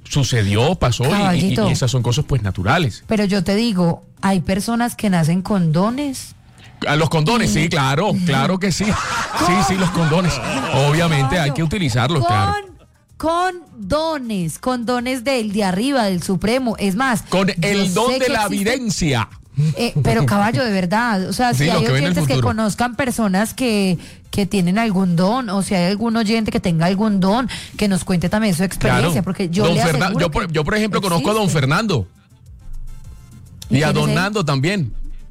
sucedió, pasó y esas son cosas pues naturales. Pero yo te digo, hay personas que nacen con dones. A los condones, sí, claro que sí. Sí, los condones. Obviamente hay que utilizarlos, claro. Con dones del de arriba, del Supremo. Es más, con el don de la evidencia. Pero caballo, de verdad, o sea, sí, si hay oyentes que conozcan personas que tienen algún don, o si hay algún oyente que tenga algún don, que nos cuente también su experiencia, claro. Porque yo yo por ejemplo conozco a don Fernando y a don Nando también.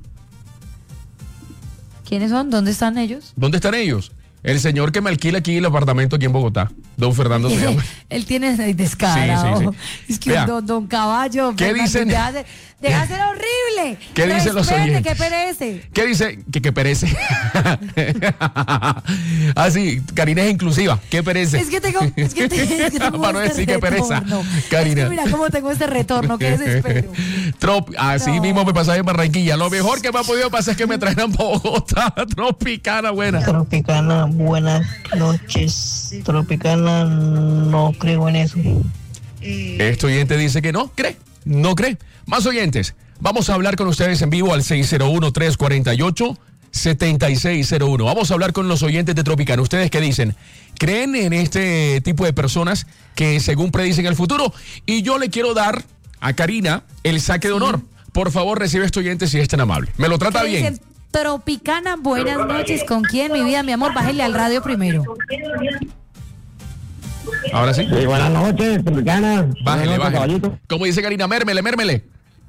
¿Quiénes son? ¿Dónde están ellos? ¿Dónde están ellos? El señor que me alquila aquí el apartamento aquí en Bogotá. Don Fernando se llama. Él tiene descarado. Sí. Es que don Caballo. ¿Qué dicen? Deja de ser horrible. ¿Qué dicen los oyentes? ¿Qué perece? ¿Qué dice? Que perece. Sí, Karina es inclusiva. ¿Qué perece? Es que tengo para no decir que pereza. Karina. Es que mira cómo tengo este retorno, qué desespero. Así mismo me pasaba en Barranquilla. Lo mejor que me ha podido pasar es que me trajeran Bogotá. Tropicana buena. Tropicana, buenas noches. Tropicana, no creo en eso. Este oyente dice que no cree. Más oyentes, vamos a hablar con ustedes en vivo al 601-348-7601. Vamos a hablar con los oyentes de Tropicana. ¿Ustedes qué dicen? ¿Creen en este tipo de personas que según predicen el futuro? Y yo le quiero dar a Karina el saque de honor. Por favor, recibe este oyente si es tan amable. ¿Me lo trata bien? Dicen, Tropicana, buenas noches. ¿Con quién, mi vida, mi amor? Bájale al radio primero. Ahora sí. Sí, buenas noches, Tropicana. Bájale. ¿Cómo dice Karina? Mérmele. Mérmele.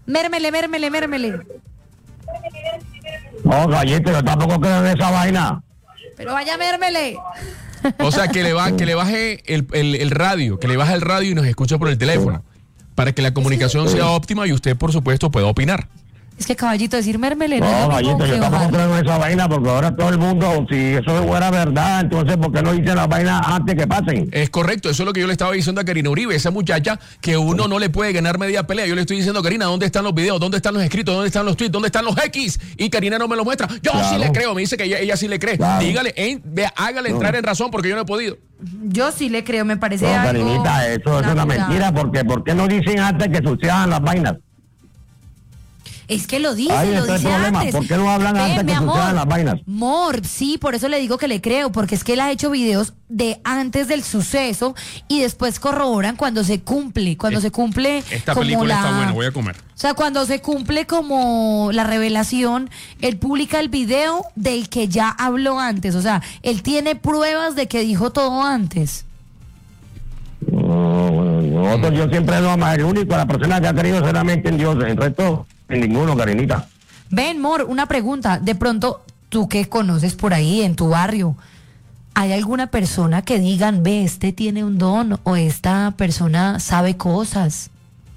No, Gallito, yo tampoco creo en esa vaina. Pero vaya, mérmele. O sea, que le baje el radio, que le baje el radio y nos escuche por el teléfono, para que la comunicación sea óptima y usted, por supuesto, pueda opinar. Es que, caballito, decir mérmele. No, Gallito, yo tampoco creo en esa vaina, porque ahora todo el mundo, si eso fuera verdad, entonces, ¿por qué no dicen las vainas antes que pasen? Es correcto, eso es lo que yo le estaba diciendo a Karina Uribe, esa muchacha que uno no le puede ganar media pelea. Yo le estoy diciendo, Karina, ¿dónde están los videos? ¿Dónde están los escritos? ¿Dónde están los tweets? ¿Dónde están los X? Y Karina no me los muestra. Yo sí le creo, me dice que ella sí le cree. Claro. Dígale, hágale entrar en razón, porque yo no he podido. Yo sí le creo, me parece algo. Karinita, eso es una mentira, porque ¿por qué no dicen antes que sucedan las vainas? Es que lo dice antes. ¿Por qué no hablan antes que sucedan las vainas? Sí, por eso le digo que le creo, porque es que él ha hecho videos de antes del suceso y después corroboran cuando se cumple. Esta película está buena, voy a comer. O sea, cuando se cumple como la revelación, él publica el video del que ya habló antes. O sea, él tiene pruebas de que dijo todo antes. Yo siempre lo amo, el único, la persona que ha creído solamente en Dios, el resto en ninguno, Karinita. Ven, Mor, una pregunta. De pronto, tú que conoces por ahí en tu barrio, ¿hay alguna persona que digan, ve, este tiene un don o esta persona sabe cosas?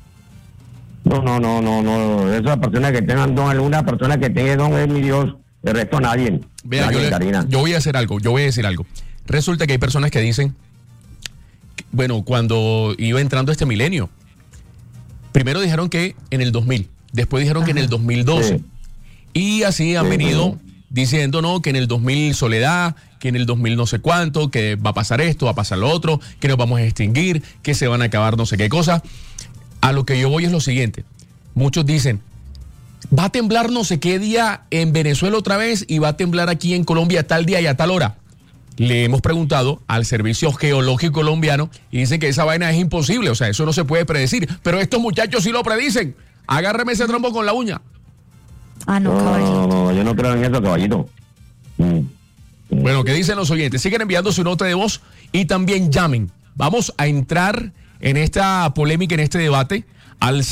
No. Esa persona que tengan don, alguna persona que tenga don es mi Dios, el resto nadie. Vea, yo voy a decir algo. Resulta que hay personas que dicen, bueno, cuando iba entrando este milenio, primero dijeron que en el 2000, después dijeron que en el 2012, sí. Y así han venido diciendo, no, que en el 2000 soledad, que en el 2000 no sé cuánto, que va a pasar esto, va a pasar lo otro, que nos vamos a extinguir, que se van a acabar no sé qué cosa. A lo que yo voy es lo siguiente, muchos dicen, va a temblar no sé qué día en Venezuela otra vez y va a temblar aquí en Colombia tal día y a tal hora. Le hemos preguntado al Servicio Geológico Colombiano y dicen que esa vaina es imposible, o sea, eso no se puede predecir, pero estos muchachos sí lo predicen. Agárreme ese trompo con la uña. No, caballito. No, yo no creo en eso, caballito. Bueno, ¿qué dicen los oyentes? Siguen enviando su nota de voz y también llamen. Vamos a entrar en esta polémica, en este debate, al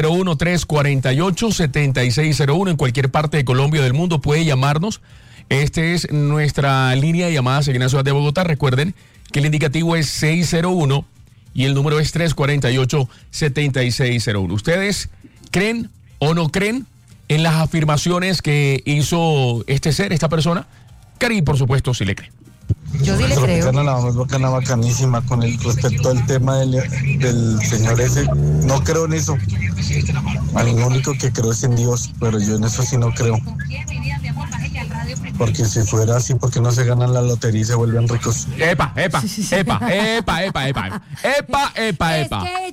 601-348-7601. En cualquier parte de Colombia o del mundo puede llamarnos. Esta es nuestra línea de llamadas aquí en la ciudad de Bogotá. Recuerden que el indicativo es 601 y el número es 348-7601. ¿Ustedes creen o no creen en las afirmaciones que hizo esta persona? Cari, por supuesto, sí le cree. Yo sí le creo. La más bacanísima con el respecto al tema del señor ese. No creo en eso. Lo único que creo es en Dios, pero yo en eso sí no creo. Porque si fuera así, ¿por qué no se ganan la lotería y se vuelven ricos? ¡Epa!